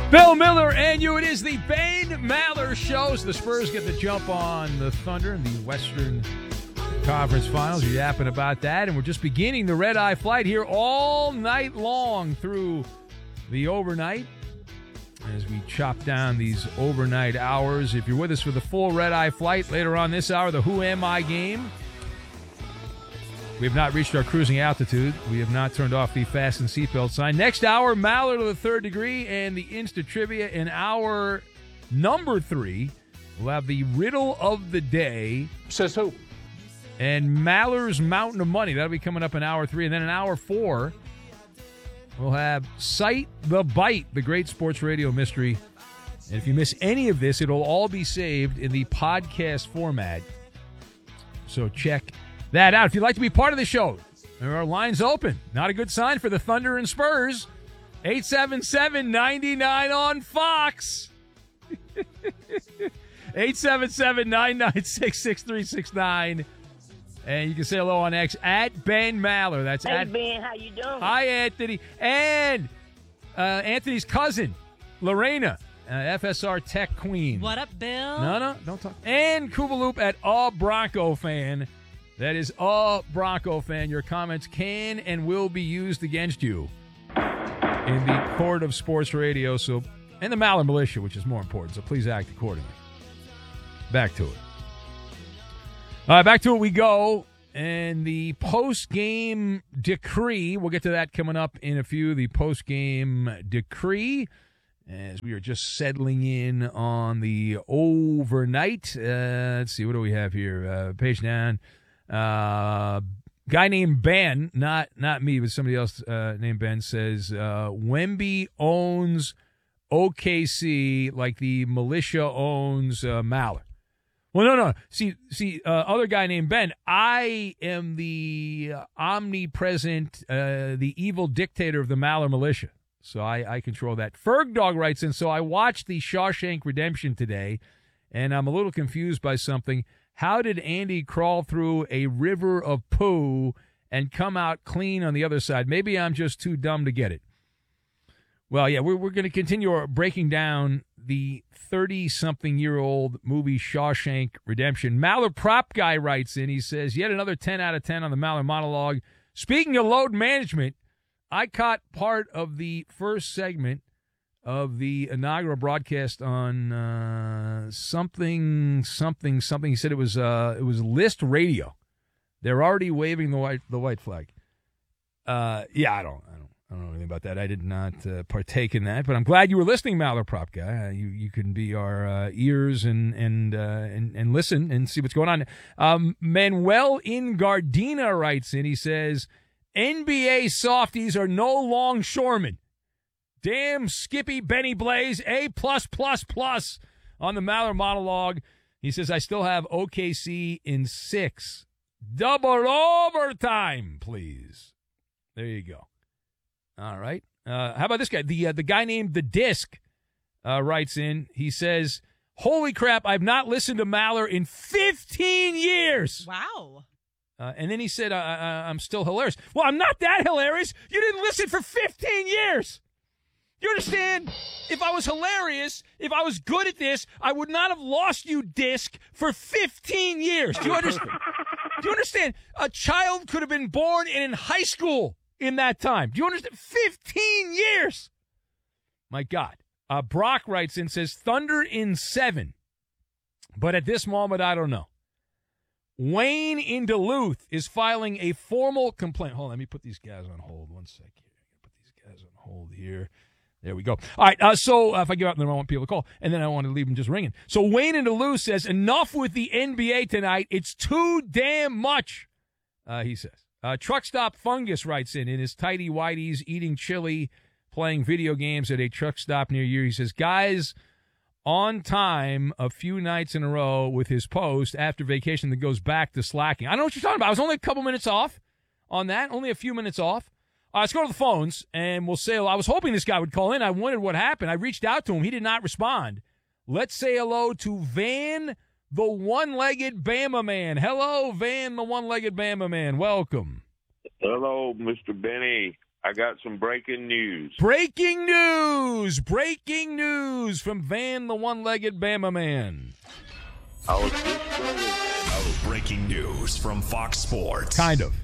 Bill Miller and you. It is the Bane Maller Show. So the Spurs get the jump on the Thunder in the Western Conference Finals. You're yapping about that. And we're just beginning the red-eye flight here all night long through the overnight as we chop down these overnight hours. If you're with us for the full red-eye flight later on this hour, the Who Am I game. We have not reached our cruising altitude. We have not turned off the fasten seatbelt sign. Next hour, Maller to the third degree and the Insta Trivia. In hour number 3, we'll have the riddle of the day. Says who? And Maller's Mountain of Money. That'll be coming up in hour 3. And then in hour 4, we'll have Cite the Bite, the great sports radio mystery. And if you miss any of this, it'll all be saved in the podcast format. So check that out. If you'd like to be part of the show, there are lines open. Not a good sign for the Thunder and Spurs. 877-99 on Fox. 877-996-6369. And you can say hello on X at Ben Maller. That's hey, at Ben, how you doing? Hi, Anthony. And Anthony's cousin, Lorena, FSR Tech Queen. What up, Bill? No, don't talk. And Kouvaloop at A Bronco Fan. That is A Bronco Fan. Your comments can and will be used against you in the court of sports radio. So, and the Maller Militia, which is more important. So please act accordingly. Back to it. Back to it we go. And the post-game decree, we'll get to that coming up in a few. The post-game decree, as we are just settling in on the overnight. Let's see, what do we have here? Page down. Guy named Ben, not me, but somebody else named Ben, says Wemby owns OKC like the militia owns Maller. Well, no. See, other guy named Ben, I am the omnipresent, the evil dictator of the Maller militia. So I control that. Ferg Dog writes in, so I watched the Shawshank Redemption today, and I'm a little confused by something. How did Andy crawl through a river of poo and come out clean on the other side? Maybe I'm just too dumb to get it. Well, yeah, we're going to continue breaking down the 30-something-year-old movie Shawshank Redemption. Maller Prop Guy writes in. He says, yet another 10 out of 10 on the Maller monologue. Speaking of load management, I caught part of the first segment of the inaugural broadcast on something. He said it was List Radio. They're already waving the white flag. Yeah, I don't know anything about that. I did not partake in that, but I'm glad you were listening, Maller Prop Guy. You can be our ears and listen and see what's going on. Manuel in Gardena writes in. He says, NBA softies are no longshoremen. Damn Skippy Benny Blaze, A+++ on the Maller monologue. He says, I still have OKC in 6. Double overtime, please. There you go. All right. How about this guy? The guy named The Disc writes in. He says, holy crap, I've not listened to Maller in 15 years. Wow. And then he said, I'm still hilarious. Well, I'm not that hilarious. You didn't listen for 15 years. You understand? If I was hilarious, if I was good at this, I would not have lost you, Disc, for 15 years. Do you understand? Do you understand? A child could have been born in high school in that time. Do you understand? 15 years. My God. Brock writes in, says, Thunder in 7. But at this moment, I don't know. Wayne in Duluth is filing a formal complaint. Hold on, let me put these guys on hold. One sec here. Put these guys on hold here. There we go. All right, so if I give up, then I want people to call, and then I want to leave them just ringing. So Wayne in Duluth says, enough with the NBA tonight. It's too damn much, he says. Truck Stop Fungus writes in his tighty whities, eating chili, playing video games at a truck stop near you. He says, guys, on time a few nights in a row with his post after vacation that goes back to slacking. I don't know what you're talking about. I was only a couple minutes off on that, only a few minutes off. Let's go to the phones, and we'll say, I was hoping this guy would call in. I wondered what happened. I reached out to him. He did not respond. Let's say hello to Van, the one-legged Bama man. Hello, Van, the one-legged Bama man. Welcome. Hello, Mr. Benny. I got some breaking news. Breaking news! Breaking news from Van, the one-legged Bama man. I was just scrolling. Breaking news from Fox Sports. Kind of.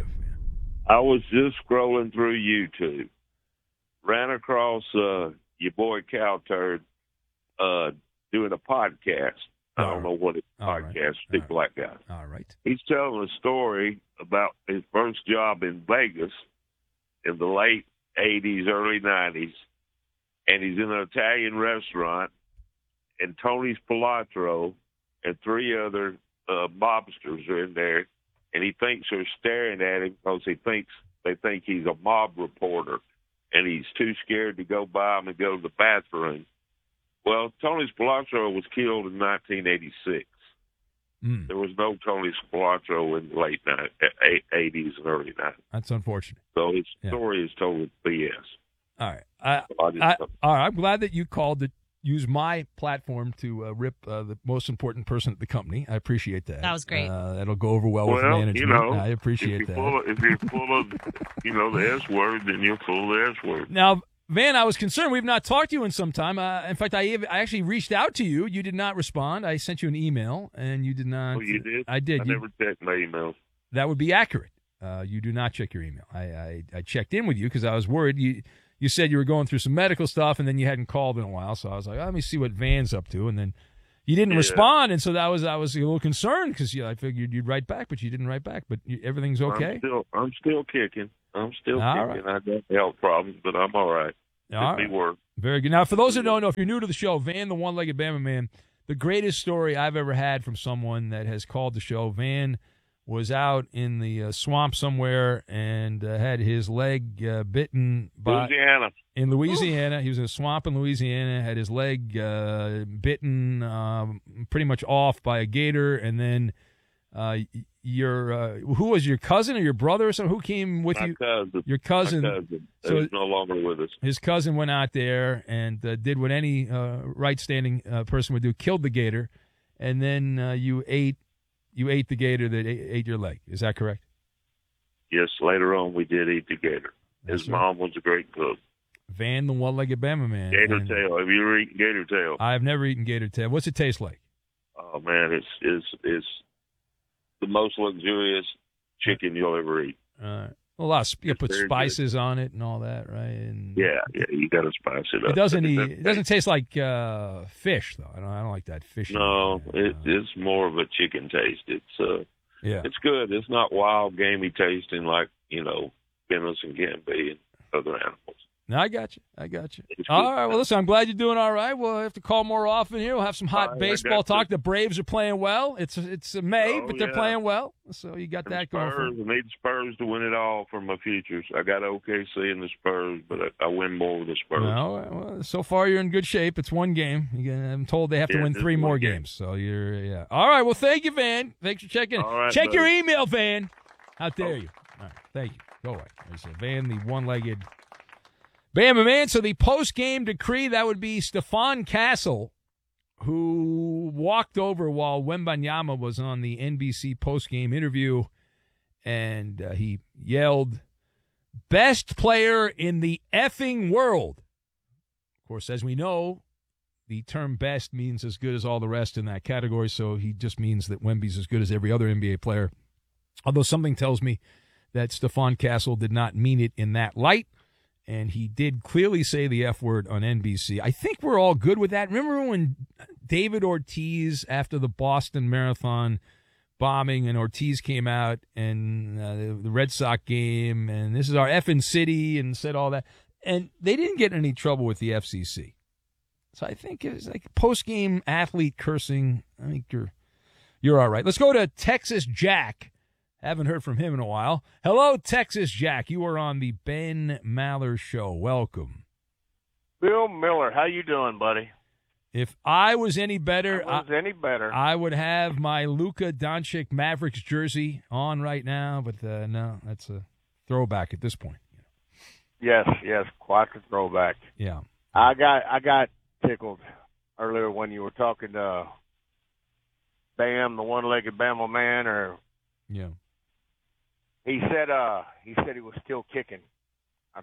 I was just scrolling through YouTube. Ran across your boy Cowturd doing a podcast. I don't know what it's podcast. Big black guy. All right. He's telling a story about his first job in Vegas in the late 80s, early 90s. And he's in an Italian restaurant. And Tony Spilotro and 3 other mobsters are in there. And he thinks they're staring at him because they think he's a mob reporter. And he's too scared to go by him and go to the bathroom. Well, Tony Spilotro was killed in 1986. There was no Tony Spilotro in the late 80s and early 90s. That's unfortunate. So his story is total BS. All right. All right. I'm glad that you called to use my platform to rip the most important person at the company. I appreciate that. That was great. That'll go over well with management. I appreciate that. If you're full of, the S word, then you're full of the S word. Now, Van, I was concerned. We've not talked to you in some time. In fact, I actually reached out to you. You did not respond. I sent you an email, and you did not. Oh, you did? I did. I never checked my emails. That would be accurate. You do not check your email. I checked in with you because I was worried. You said you were going through some medical stuff, and then you hadn't called in a while. So I was like, let me see what Van's up to. And then you didn't respond, and so I was a little concerned because I figured you'd write back, but you didn't write back. But everything's okay? I'm still kicking. All kicking. Right. I got health problems, but I'm all right. All right. Work. Very good. Now, for those who don't know, if you're new to the show, Van, the one-legged Bama man, the greatest story I've ever had from someone that has called the show. Van was out in the swamp somewhere and had his leg bitten by in Louisiana. He was in a swamp in Louisiana, had his leg bitten pretty much off by a gator, and then who was your cousin or your brother or something? Who came with you? Cousin. Your cousin. My cousin. So he's no longer with us. His cousin went out there and did what any right-standing person would do: killed the gator, and then you ate the gator that ate your leg. Is that correct? Yes. Later on, we did eat the gator. His mom was a great cook. Van, the one-legged Bama man. Gator tail. Have you ever eaten gator tail? I've never eaten gator tail. What's it taste like? Oh man, it's the most luxurious chicken you'll ever eat. A lot. You put spices on it and all that, right? And yeah, you got to spice it up. It doesn't taste like fish, though. I don't like that fish. No, it's more of a chicken taste. It's good. It's not wild, gamey tasting like venison can be and other animals. No, I got you. All right. Well, listen, I'm glad you're doing all right. We'll have to call more often here. We'll have some hot baseball talk. The Braves are playing well. It's May, but they're playing well. So you got that going for you. I need Spurs to win it all for my futures. I got OKC and the Spurs, but I win more with the Spurs. Well, so far you're in good shape. It's one game. I'm told they have to win 3 more games. So you're All right. Well, thank you, Van. Thanks for checking in. Right, check your email, Van. How dare you? All right. Thank you. Go away. There's Van, the one-legged Bama man. So the post-game decree, that would be Stephon Castle, who walked over while Wembanyama was on the NBC post-game interview, and he yelled, "Best player in the effing world." Of course, as we know, the term best means as good as all the rest in that category, so he just means that Wemby's as good as every other NBA player. Although something tells me that Stephon Castle did not mean it in that light. And he did clearly say the F word on NBC. I think we're all good with that. Remember when David Ortiz, after the Boston Marathon bombing, and Ortiz came out and the Red Sox game, and this is our effing city, and said all that. And they didn't get in any trouble with the FCC. So I think it was like post-game athlete cursing. I think you're all right. Let's go to Texas Jack. Haven't heard from him in a while. Hello, Texas Jack. You are on the Ben Maller Show. Welcome. Bill Miller, how you doing, buddy? If I was any better, I would have my Luka Doncic Mavericks jersey on right now. But no, that's a throwback at this point. Yes, quite a throwback. Yeah, I got tickled earlier when you were talking to Bam, the one-legged Bama man, or yeah. He said he was still kicking. I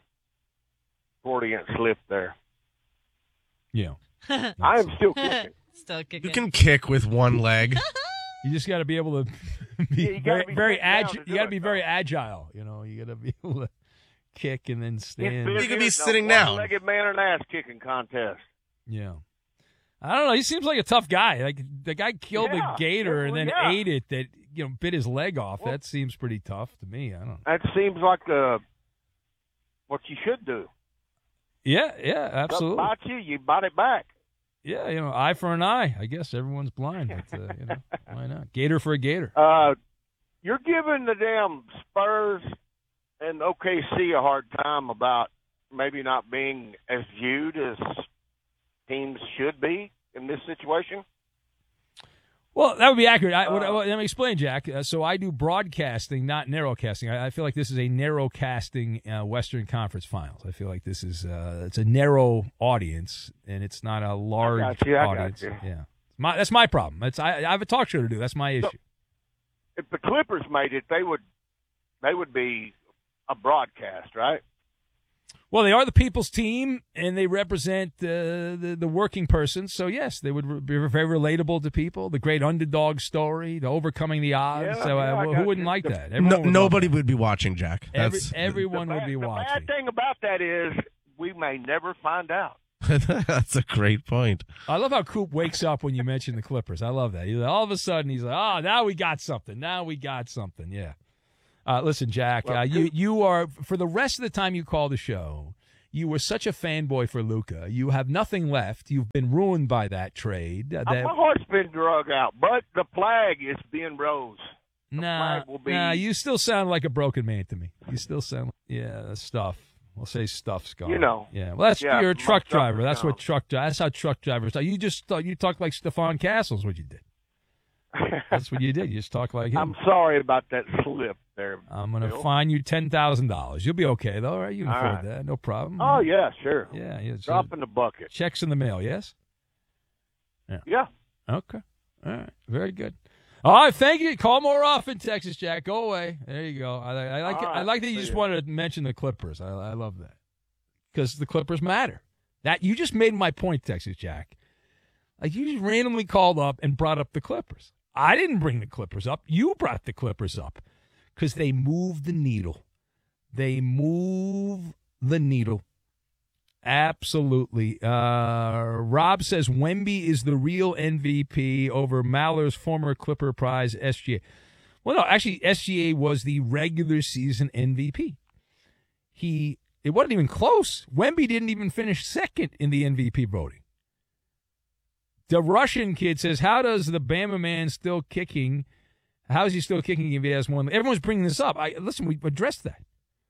Freudian slip there. Yeah. I am still kicking. Still kicking. You can kick with one leg. You just got to be able to be Yeah, you gotta be very sitting down agile. to do You got to it, be though. very agile. You know, you got to be able to kick and then stand. You could be sitting down. One-legged man and ass kicking contest. Yeah. I don't know. He seems like a tough guy. Like the guy killed Yeah, a gator and then yeah. ate it. That bit his leg off. Well, that seems pretty tough to me. I don't know. That seems like what you should do. Yeah, absolutely. Bite you, you bite it back. Yeah, eye for an eye. I guess everyone's blind, but why not? Gator for a gator. You're giving the damn Spurs and OKC a hard time about maybe not being as viewed as teams should be in this situation. Well, that would be accurate. Let me explain, Jack. So I do broadcasting, not narrowcasting. I feel like this is a narrowcasting Western Conference Finals. I feel like this is it's a narrow audience, and it's not a large I got you. audience. Yeah, that's my problem. I have a talk show to do. That's my issue. So, if the Clippers made it, they would be a broadcast, right? Well, they are the people's team, and they represent the working person. So, yes, they would be very relatable to people. The great underdog story, the overcoming the odds. Yeah, so, who wouldn't like that? Nobody would be watching, Jack. Everyone would be watching. The bad thing about that is we may never find out. That's a great point. I love how Coop wakes up when you mention the Clippers. I love that. All of a sudden, he's like, now we got something. Yeah. Listen, Jack, you are, for the rest of the time you call the show, you were such a fanboy for Luka. You have nothing left. You've been ruined by that trade. My heart's been drug out, but the flag is being rose. Nah, you still sound like a broken man to me. You still sound like, stuff. We'll say stuff's gone. Yeah. Well, you're a truck driver. That's what that's how truck drivers talk. You talk like Stephon Castle's what you did. That's what you did. You just talk like him. I'm sorry about that slip there. I'm going to fine you $10,000. You'll be okay, though, right? You can afford that. No problem. Oh, yeah, sure. Yeah. Drop in the bucket. Checks in the mail, yes? Yeah. Okay. All right. Very good. All right. Thank you. Call more often, Texas Jack. Go away. There you go. I like that you just wanted to mention the Clippers. I love that. Because the Clippers matter. You just made my point, Texas Jack. Like, you just randomly called up and brought up the Clippers. I didn't bring the Clippers up. You brought the Clippers up because they move the needle. They move the needle. Absolutely. Rob says Wemby is the real MVP over Maller's former Clipper prize, SGA. Well, no, actually, SGA was the regular season MVP. It wasn't even close. Wemby didn't even finish second in the MVP voting. The Russian kid says, how does the Bama man still kicking? How is he still kicking if he has one? Everyone's bringing this up. Listen, we addressed that.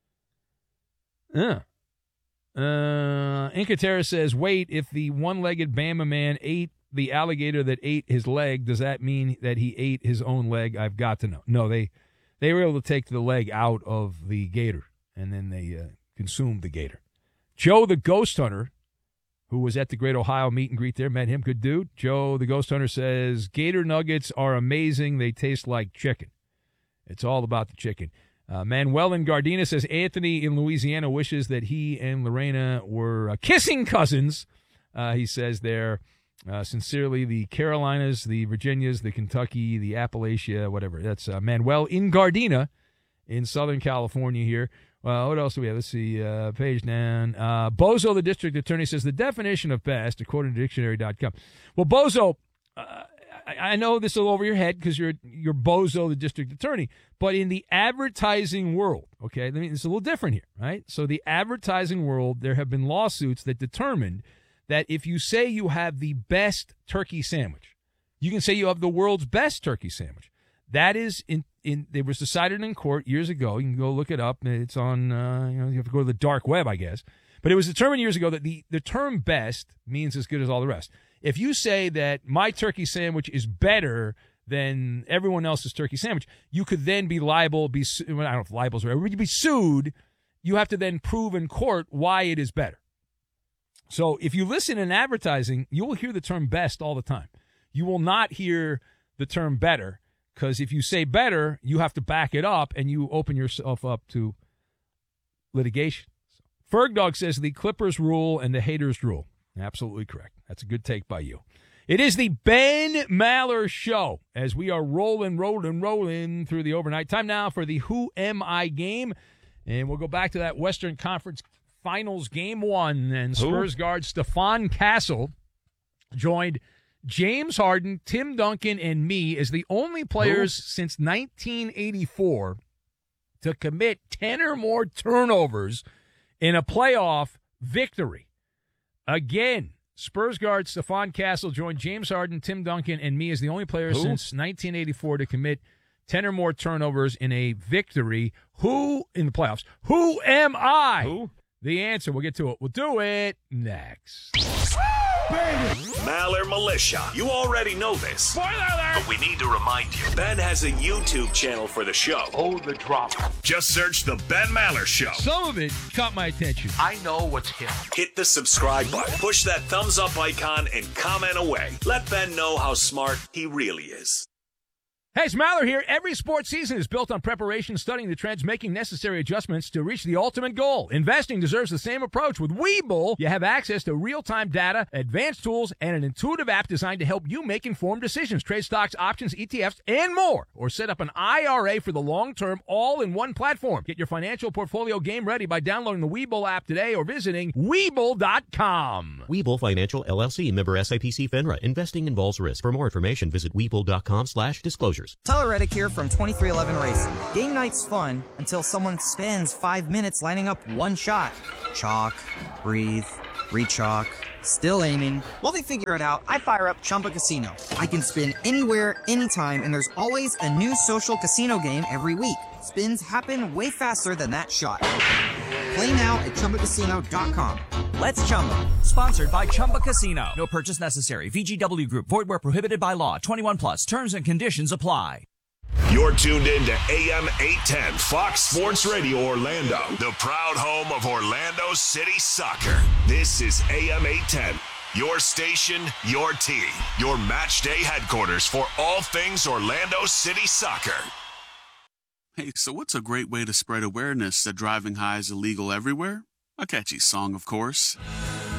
Incatera says, wait, if the one-legged Bama man ate the alligator that ate his leg, does that mean that he ate his own leg? I've got to know. No, they were able to take the leg out of the gator, and then they consumed the gator. Joe the Ghost Hunter, who was at the Great Ohio meet and greet there, met him, good dude. Joe, the Ghost Hunter, says, Gator nuggets are amazing. They taste like chicken. It's all about the chicken. Manuel in Gardena says, Anthony in Louisiana wishes that he and Lorena were kissing cousins. He says there, sincerely, the Carolinas, the Virginias, the Kentucky, the Appalachia, whatever. That's Manuel in Gardena in Southern California here. What else do we have? Let's see. Page down. Bozo, the district attorney, says the definition of best, according to dictionary.com. Well, Bozo, I know this is a little over your head because you're Bozo, the district attorney, but in the advertising world, okay, it's a little different here, right? So the advertising world, there have been lawsuits that determined that if you say you have the best turkey sandwich, you can say you have the world's best turkey sandwich. That is it was decided in court years ago. You can go look it up. It's on, you have to go to the dark web, I guess. But it was determined years ago that the term best means as good as all the rest. If you say that my turkey sandwich is better than everyone else's turkey sandwich, you could then be liable, I don't know if libel's right, you'd be sued. You have to then prove in court why it is better. So if you listen in advertising, you will hear the term best all the time. You will not hear the term better. Because if you say better, you have to back it up, and you open yourself up to litigation. Ferg Dog says the Clippers rule and the haters rule. Absolutely correct. That's a good take by you. It is the Ben Maller Show as we are rolling through the overnight. Time now for the Who Am I game. And we'll go back to that Western Conference Finals Game 1. And Spurs guard Stephon Castle joined James Harden, Tim Duncan, and me as the only players since 1984 to commit 10 or more turnovers in a playoff victory. Again, Spurs guard Stephon Castle joined James Harden, Tim Duncan, and me as the only players since 1984 to commit 10 or more turnovers in a victory. Who in the playoffs? Who am I? Who? The answer. We'll get to it. We'll do it next. Maller Militia. You already know this. Spoiler alert! But we need to remind you, Ben has a YouTube channel for the show. Hold the drop. Just search The Ben Maller Show. Some of it caught my attention. I know what's him. Hit the subscribe button, push that thumbs up icon, and comment away. Let Ben know how smart he really is. Hey, it's Maller here. Every sports season is built on preparation, studying the trends, making necessary adjustments to reach the ultimate goal. Investing deserves the same approach. With Webull, you have access to real-time data, advanced tools, and an intuitive app designed to help you make informed decisions. Trade stocks, options, ETFs, and more. Or set up an IRA for the long term, all in one platform. Get your financial portfolio game ready by downloading the Webull app today or visiting Webull.com. Webull Financial LLC, member SIPC FINRA. Investing involves risk. For more information, visit Webull.com/disclosures. Tyler Reddick here from 2311 Racing. Game night's fun until someone spends 5 minutes lining up one shot. Chalk, breathe, re-chalk, still aiming. While they figure it out, I fire up Chumba Casino. I can spin anywhere, anytime, and there's always a new social casino game every week. Spins happen way faster than that shot. Play now at ChumbaCasino.com. Let's Chumba. Sponsored by Chumba Casino. No purchase necessary. VGW Group. Void where prohibited by law. 21 plus. Terms and conditions apply. You're tuned in to AM 810 Fox Sports Radio Orlando, the proud home of Orlando City Soccer. This is AM 810, your station, your team, your match day headquarters for all things Orlando City Soccer. Hey, so what's a great way to spread awareness that driving high is illegal everywhere? A catchy song, of course.